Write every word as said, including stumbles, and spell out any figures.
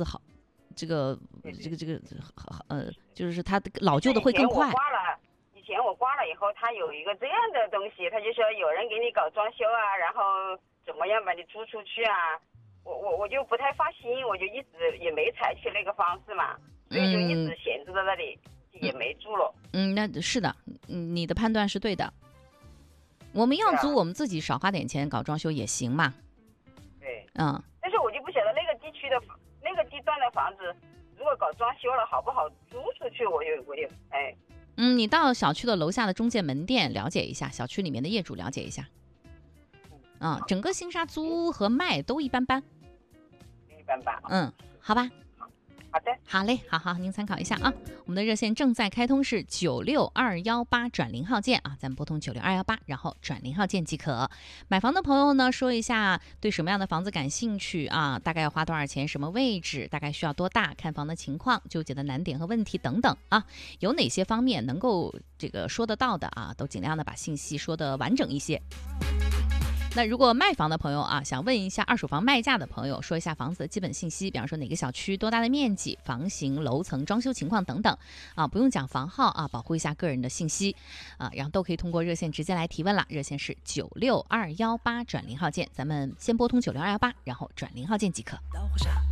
子好，这个这个这个呃，就是它老旧的会更快。 以前我挂了以后，他有一个这样的东西，他就说有人给你搞装修啊，然后怎么样把你租出去啊，我我我就不太放心，我就一直也没采取那个方式嘛，所以就一直闲置在那里，嗯、也没住了。 嗯，那是的，嗯，你的判断是对的。我们要租，啊、我们自己少花点钱搞装修也行嘛。 对， 嗯。 但是我就不晓得那个地区的那个地段的房子，如果搞装修了好不好租出去，我有我有哎。 嗯，你到小区的楼下的中介门店了解一下，小区里面的业主了解一下。啊、嗯，整个新沙租和卖都一般般。 一般般。 嗯，好吧。 好的， 好嘞，好好，您参考一下啊。我们的热线正在开通，是九六二幺八转零号键啊，咱们拨通九六二幺八，然后转零号键即可。买房的朋友呢，说一下对什么样的房子感兴趣啊？大概要花多少钱？什么位置？大概需要多大？看房的情况、纠结的难点和问题等等啊，有哪些方面能够这个说得到的啊，都尽量的把信息说得完整一些。那如果卖房的朋友啊，想问一下二手房卖价的朋友，说一下房子的基本信息，比方说哪个小区、多大的面积、房型、楼层、装修情况等等啊，不用讲房号啊，保护一下个人的信息啊，然后都可以通过热线直接来提问了。热线是九六二幺八转零号键，咱们先拨通九六二幺八，然后转零号键即可。